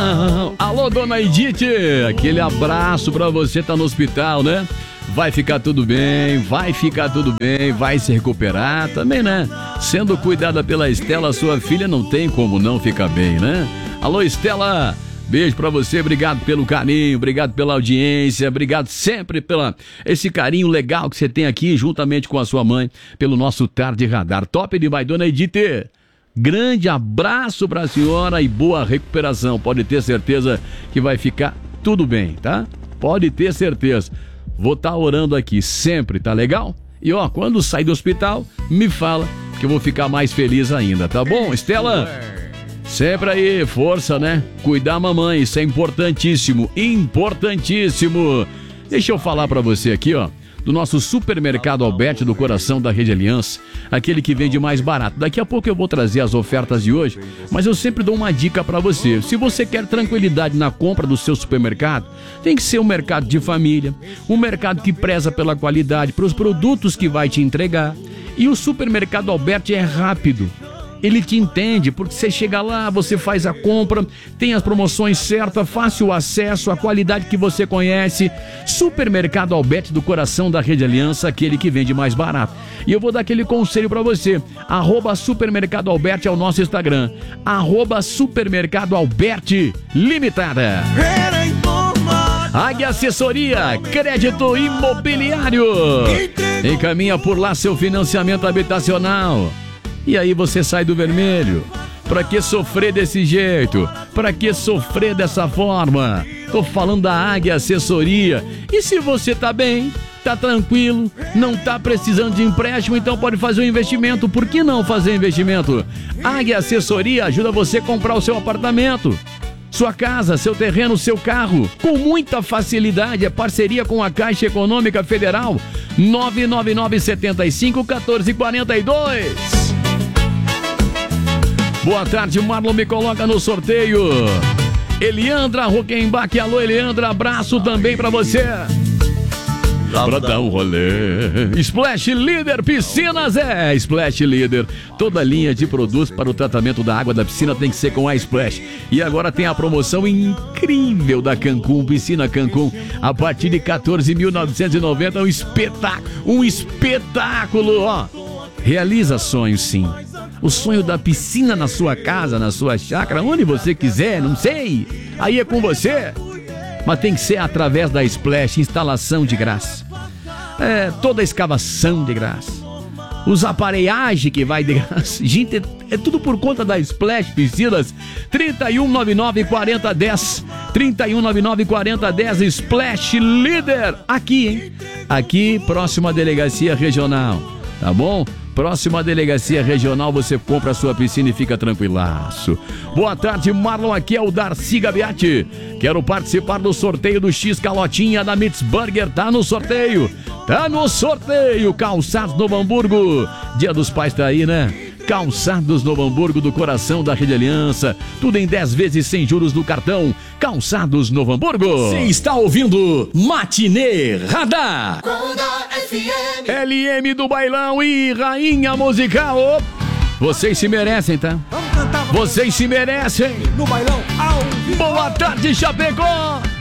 hospital. Alô, dona Edith, aquele abraço pra você, tá no hospital, né? Vai ficar tudo bem, vai ficar tudo bem, vai se recuperar também, né? Sendo cuidada pela Estela, sua filha, não tem como não ficar bem, né? Alô, Estela, beijo pra você, obrigado pelo carinho, obrigado pela audiência, obrigado sempre pela esse carinho legal que você tem aqui, juntamente com a sua mãe, pelo nosso Tarde Radar. Top demais, dona Edith. Grande abraço pra senhora e boa recuperação. Pode ter certeza que vai ficar tudo bem, tá? Pode ter certeza. Vou estar orando aqui sempre, tá legal? E ó, quando sair do hospital, me fala que eu vou ficar mais feliz ainda, tá bom, Estela? Sempre aí, força, né? Cuidar a mamãe, isso é importantíssimo, importantíssimo. Deixa eu falar pra você aqui, ó, do nosso supermercado Alberti do coração da Rede Aliança, aquele que vende mais barato. Daqui a pouco eu vou trazer as ofertas de hoje, mas eu sempre dou uma dica pra você. Se você quer tranquilidade na compra do seu supermercado, tem que ser um mercado de família, um mercado que preza pela qualidade, pelos produtos que vai te entregar. E o supermercado Alberti é rápido. Ele te entende, porque você chega lá, você faz a compra, tem as promoções certas, fácil acesso, a qualidade que você conhece. Supermercado Alberti do coração da Rede Aliança, aquele que vende mais barato. E eu vou dar aquele conselho pra você. @Supermercado Alberti é o nosso Instagram. @Supermercado Alberti Limitada. Águia Assessoria, crédito imobiliário. Encaminha por lá seu financiamento habitacional. E aí você sai do vermelho. Pra que sofrer desse jeito? Pra que sofrer dessa forma? Tô falando da Águia Assessoria. E se você tá bem, tá tranquilo, não tá precisando de empréstimo, então pode fazer um investimento. Por que não fazer investimento? Águia Assessoria ajuda você a comprar o seu apartamento, sua casa, seu terreno, seu carro, com muita facilidade. É parceria com a Caixa Econômica Federal. 99975-1442. Boa tarde, Marlon, me coloca no sorteio. Eliandra Roquenbach, alô Eliandra, abraço também pra você. Pra dar um rolê. Splash Leader Piscinas, Splash Leader. Toda linha de produtos para o tratamento da água da piscina tem que ser com a Splash. E agora tem a promoção incrível da Cancún, Piscina Cancún, a partir de 14.990, um espetáculo, ó. Realiza sonhos, sim. O sonho da piscina na sua casa, na sua chácara, onde você quiser, não sei. Aí é com você. Mas tem que ser através da Splash, instalação de graça. Toda a escavação de graça. Os aparelhagens que vai de graça. Gente, é tudo por conta da Splash Piscinas. 3199-4010. 3199-4010. Splash Leader. Aqui, hein? Aqui, próxima delegacia regional. Tá bom? Próxima delegacia regional, você compra a sua piscina e fica tranquilaço. Boa tarde, Marlon, aqui é o Darcy Gabiati. Quero participar do sorteio do X Calotinha da Mitz Burger. Tá no sorteio. Tá no sorteio. Calçados Novo Hamburgo. Dia dos Pais tá aí, né? Calçados Novo Hamburgo do coração da Rede Aliança. Tudo em 10 vezes sem juros do cartão. Calçados Novo Hamburgo. Você está ouvindo Matinê Radar. LM do Bailão e Rainha Musical. Vocês se merecem, tá? Vocês se merecem. No Bailão ao vivo. Boa tarde, Chapecó.